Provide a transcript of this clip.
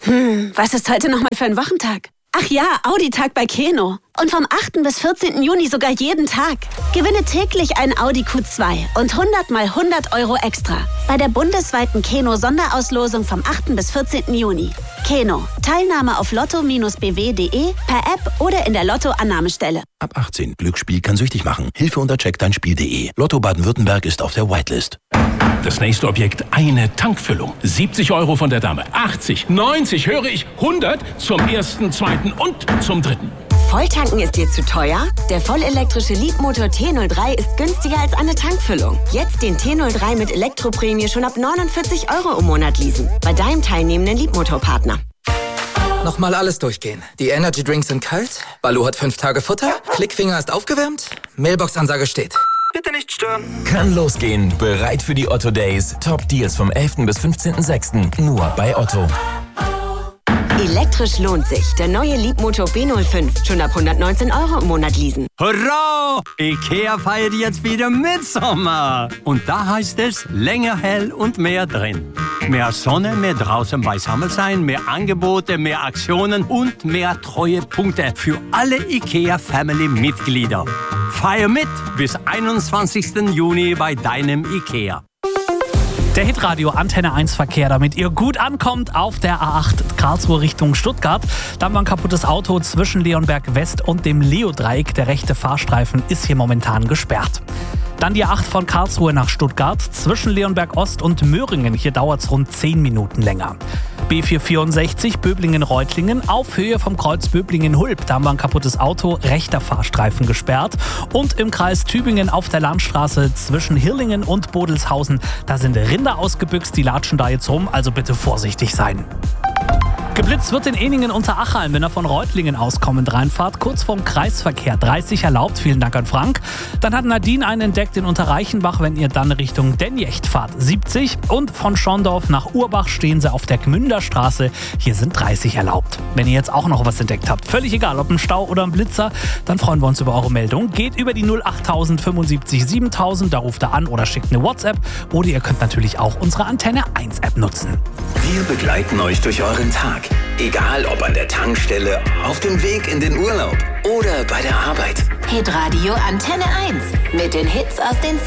Was ist heute nochmal für ein Wochentag? Ach ja, Audi-Tag bei Keno. Und vom 8. bis 14. Juni sogar jeden Tag. Gewinne täglich ein Audi Q2 und 100 mal 100 € extra. Bei der bundesweiten Keno-Sonderauslosung vom 8. bis 14. Juni. Keno. Teilnahme auf lotto-bw.de, per App oder in der Lotto-Annahmestelle. Ab 18. Glücksspiel kann süchtig machen. Hilfe unter checkdeinspiel.de. Lotto Baden-Württemberg ist auf der Whitelist. Das nächste Objekt, eine Tankfüllung. 70 € von der Dame. 80, 90, höre ich, 100 zum ersten, zweiten und zum dritten. Volltanken ist dir zu teuer? Der vollelektrische Leapmotor T03 ist günstiger als eine Tankfüllung. Jetzt den T03 mit Elektroprämie schon ab 49 € im Monat leasen. Bei deinem teilnehmenden Leapmotor-Partner. Nochmal alles durchgehen. Die Energy Drinks sind kalt, Baloo hat 5 Tage Futter, Klickfinger ist aufgewärmt, Mailbox-Ansage steht. Bitte nicht stören. Kann losgehen. Bereit für die Otto Days. Top Deals vom 11. bis 15.06. Nur bei Otto. Elektrisch lohnt sich. Der neue Leapmotor B05. Schon ab 119 € im Monat leasen. Hurra! IKEA feiert jetzt wieder Mitsommer. Und da heißt es länger hell und mehr drin. Mehr Sonne, mehr draußen beisammen sein, mehr Angebote, mehr Aktionen und mehr Treuepunkte für alle IKEA-Family-Mitglieder. Feier mit bis 21. Juni bei deinem IKEA. Der Hitradio Antenne 1 Verkehr, damit ihr gut ankommt auf der A8 Karlsruhe Richtung Stuttgart. Dann war ein kaputtes Auto zwischen Leonberg West und dem Leo-Dreieck. Der rechte Fahrstreifen ist hier momentan gesperrt. Dann die A8 von Karlsruhe nach Stuttgart zwischen Leonberg Ost und Möhringen. Hier dauert es rund 10 Minuten länger. B464 Böblingen-Reutlingen auf Höhe vom Kreuz Böblingen-Hulb. Da haben wir ein kaputtes Auto, rechter Fahrstreifen gesperrt. Und im Kreis Tübingen auf der Landstraße zwischen Hirlingen und Bodelshausen. Da sind Rinder ausgebüxt, die latschen da jetzt rum, also bitte vorsichtig sein. Geblitzt wird in Eningen unter Achalm, wenn er von Reutlingen auskommend reinfahrt, kurz vorm Kreisverkehr. 30 erlaubt, vielen Dank an Frank. Dann hat Nadine einen entdeckt in Unterreichenbach, wenn ihr dann Richtung Denjecht fahrt. 70 und von Schorndorf nach Urbach stehen sie auf der Gmünderstraße. Hier sind 30 erlaubt. Wenn ihr jetzt auch noch was entdeckt habt, völlig egal, ob ein Stau oder ein Blitzer, dann freuen wir uns über eure Meldung. Geht über die 08000 75 7000, da ruft ihr an oder schickt eine WhatsApp. Oder ihr könnt natürlich auch unsere Antenne 1 App nutzen. Wir begleiten euch durch euren Tag. Egal ob an der Tankstelle, auf dem Weg in den Urlaub oder bei der Arbeit. Hitradio Antenne 1 mit den Hits aus den